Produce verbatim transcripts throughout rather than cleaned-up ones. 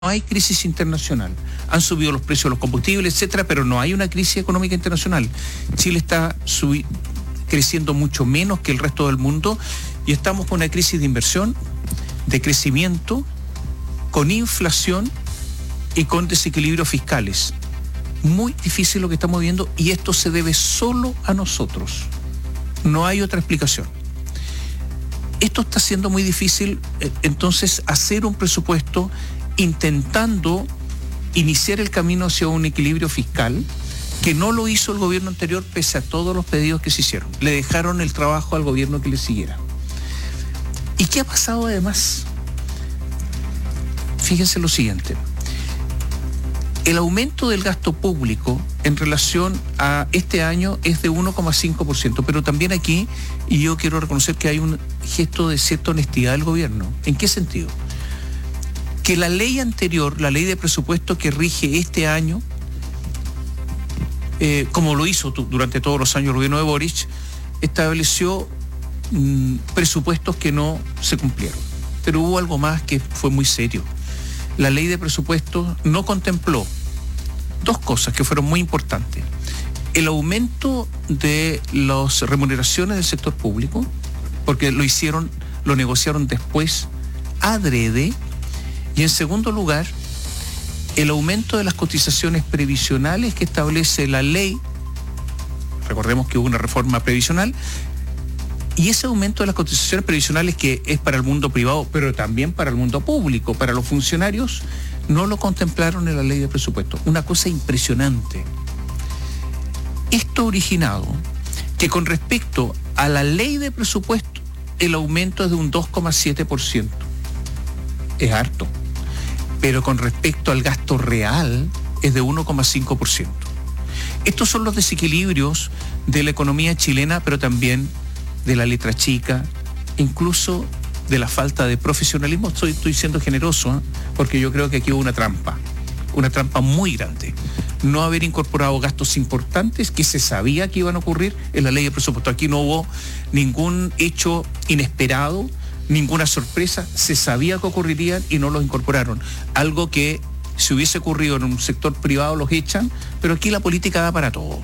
No hay crisis internacional. Han subido los precios de los combustibles, etcétera, pero no hay una crisis económica internacional. Chile está subi- creciendo mucho menos que el resto del mundo y estamos con una crisis de inversión, de crecimiento, con inflación y con desequilibrios fiscales. Muy difícil lo que estamos viendo y esto se debe solo a nosotros. No hay otra explicación. Esto está siendo muy difícil, entonces, hacer un presupuesto intentando iniciar el camino hacia un equilibrio fiscal, que no lo hizo el gobierno anterior pese a todos los pedidos que se hicieron. Le dejaron el trabajo al gobierno que le siguiera. ¿Y qué ha pasado además? Fíjense lo siguiente. El aumento del gasto público en relación a este año es de uno coma cinco por ciento, pero también aquí, y yo quiero reconocer que hay un gesto de cierta honestidad del gobierno. ¿En qué sentido? Que la ley anterior, la ley de presupuesto que rige este año, eh, como lo hizo tu, durante todos los años el gobierno de Boric, estableció mmm, presupuestos que no se cumplieron. Pero hubo algo más que fue muy serio. La ley de presupuestos no contempló dos cosas que fueron muy importantes. El aumento de las remuneraciones del sector público, porque lo hicieron, lo negociaron después, adrede. Y en segundo lugar, el aumento de las cotizaciones previsionales que establece la ley. Recordemos que hubo una reforma previsional. Y ese aumento de las cotizaciones previsionales, que es para el mundo privado, pero también para el mundo público, para los funcionarios, no lo contemplaron en la ley de presupuesto. Una cosa impresionante. Esto ha originado que con respecto a la ley de presupuesto, el aumento es de un dos coma siete por ciento. Es harto. Pero con respecto al gasto real, es de uno coma cinco por ciento. Estos son los desequilibrios de la economía chilena, pero también de la letra chica, incluso de la falta de profesionalismo. Estoy, estoy siendo generoso, ¿eh? Porque yo creo que aquí hubo una trampa, una trampa muy grande. No haber incorporado gastos importantes que se sabía que iban a ocurrir en la ley de presupuesto. Aquí no hubo ningún hecho inesperado, ninguna sorpresa, se sabía que ocurrirían y no los incorporaron. Algo que si hubiese ocurrido en un sector privado los echan, pero aquí la política da para todo.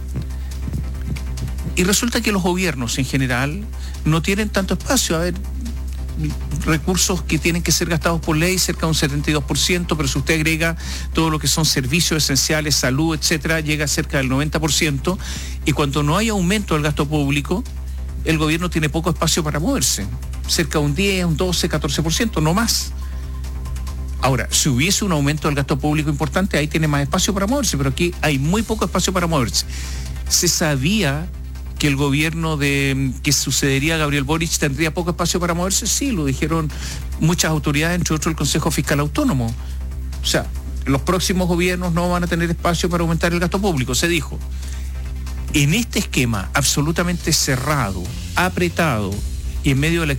Y resulta que los gobiernos en general no tienen tanto espacio. A ver, recursos que tienen que ser gastados por ley, cerca de un setenta y dos por ciento, pero si usted agrega todo lo que son servicios esenciales, salud, etcétera, llega a cerca del noventa por ciento. Y cuando no hay aumento del gasto público, el gobierno tiene poco espacio para moverse. Cerca de un diez, un doce, catorce por ciento, no más. Ahora, si hubiese un aumento del gasto público importante, ahí tiene más espacio para moverse, pero aquí hay muy poco espacio para moverse. Se sabía que el gobierno de que sucedería a Gabriel Boric tendría poco espacio para moverse, sí, lo dijeron muchas autoridades, entre otros el Consejo Fiscal Autónomo. O sea, los próximos gobiernos no van a tener espacio para aumentar el gasto público, se dijo. En este esquema absolutamente cerrado, apretado y en medio de la